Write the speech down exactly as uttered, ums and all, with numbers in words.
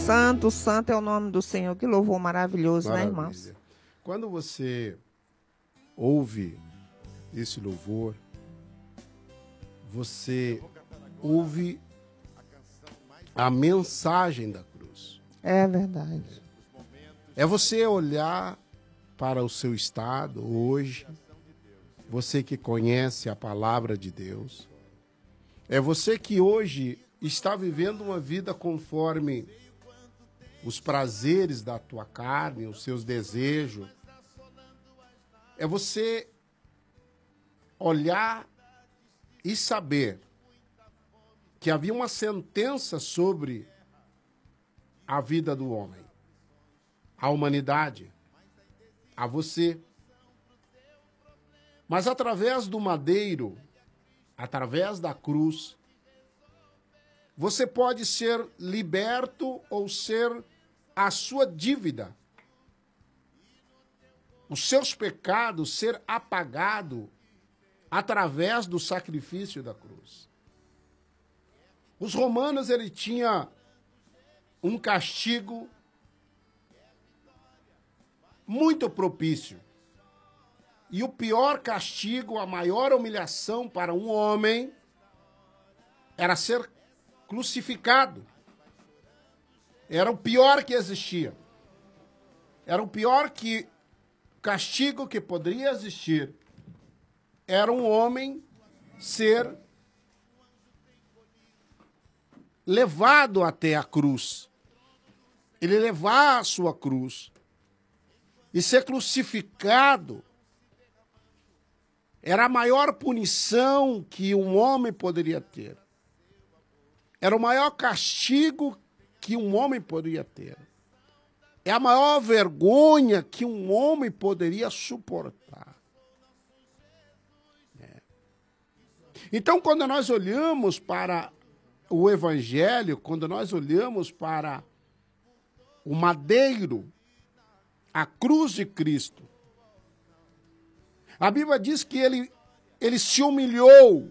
Santo, santo é o nome do Senhor. Que louvor maravilhoso, Maravilha. né, irmãos? Quando você ouve esse louvor, você ouve a mensagem da cruz. É verdade. É você olhar para o seu estado hoje, você que conhece a palavra de Deus. É você que hoje está vivendo uma vida conforme os prazeres da tua carne, os seus desejos. É você olhar e saber que havia uma sentença sobre a vida do homem, a humanidade, a você. Mas através do madeiro, através da cruz, você pode ser liberto ou ser a sua dívida, os seus pecados ser apagado através do sacrifício da cruz. Os romanos, ele tinha um castigo muito propício. E o pior castigo, a maior humilhação para um homem era ser crucificado. Era o pior que existia. Era o pior que castigo que poderia existir. Era um homem ser levado até a cruz. Ele levar a sua cruz e ser crucificado era a maior punição que um homem poderia ter. Era o maior castigo que um homem poderia ter. É a maior vergonha que um homem poderia suportar. É. Então, quando nós olhamos para o Evangelho, quando nós olhamos para o madeiro, a cruz de Cristo, a Bíblia diz que ele, ele se humilhou